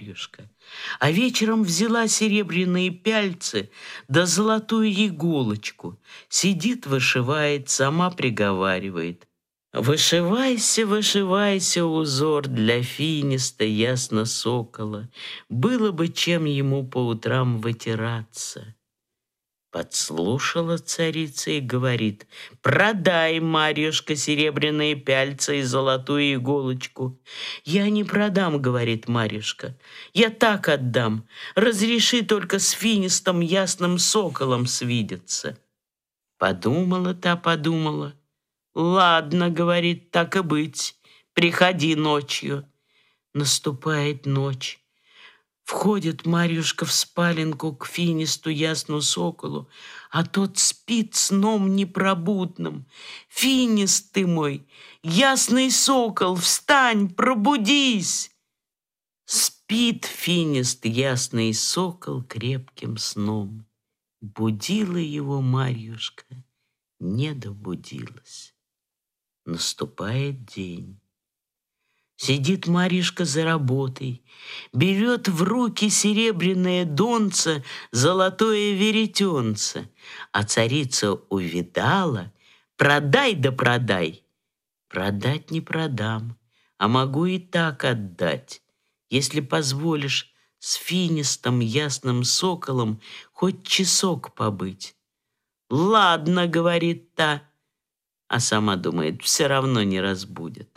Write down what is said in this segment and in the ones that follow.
Марьюшка. А вечером взяла серебряные пяльцы да золотую иголочку. Сидит, вышивает, сама приговаривает: «Вышивайся, вышивайся, узор для финиста ясно сокола. Было бы чем ему по утрам вытираться». Подслушала царица и говорит: «Продай, Марьюшка, серебряные пяльцы и золотую иголочку». «Я не продам, — говорит Марьюшка, — я так отдам. Разреши только с финистом ясным соколом свидеться». Подумала та, подумала. «Ладно, — говорит, — так и быть, приходи ночью». Наступает ночь. Входит Марьюшка в спаленку к финисту ясну соколу, а тот спит сном непробудным. «Финист ты мой, ясный сокол, встань, пробудись!» Спит финист ясный сокол крепким сном. Будила его Марьюшка, не добудилась. Наступает день. Сидит Марьюшка за работой, берет в руки серебряное донце, золотое веретенце, а царица увидала: «Продай да продай». «Продать не продам, а могу и так отдать, если позволишь с финистом ясным соколом хоть часок побыть». «Ладно, — говорит та, а сама думает, все равно не разбудит.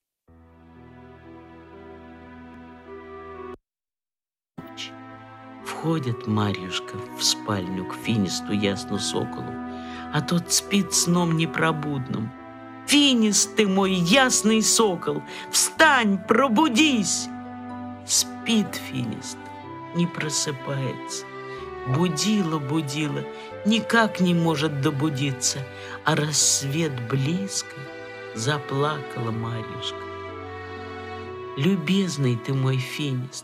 Входит Марьюшка в спальню к финисту ясну соколу, а тот спит сном непробудным. «Финист ты мой, ясный сокол, встань, пробудись!» Спит финист, не просыпается. Будила, будила, никак не может добудиться, а рассвет близко, заплакала Марьюшка. «Любезный ты мой финист,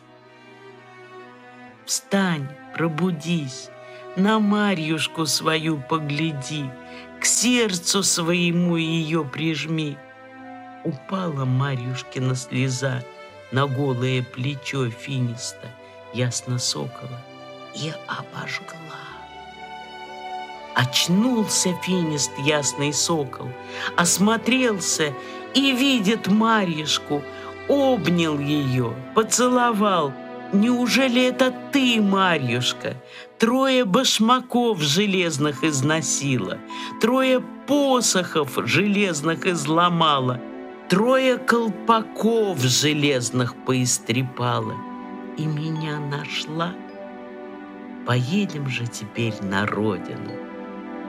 встань, пробудись, на Марьюшку свою погляди, к сердцу своему ее прижми». Упала Марьюшкина слеза на голое плечо финиста ясно сокола и обожгла. Очнулся финист ясный сокол, осмотрелся и видит Марьюшку, обнял ее, поцеловал. «Неужели это ты, Марьюшка? 3 башмаков железных износила, 3 посохов железных изломала, 3 колпаков железных поистрепала и меня нашла? Поедем же теперь на родину».